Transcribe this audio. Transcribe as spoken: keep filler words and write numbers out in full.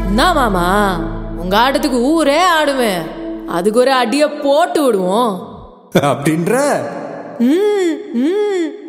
என்ன மாமா, உங்க ஆட்டத்துக்கு ஊரே ஆடுவேன். அதுக்கு ஒரு அடிய போட்டு விடுவோம் அப்படின்ற ம் ம்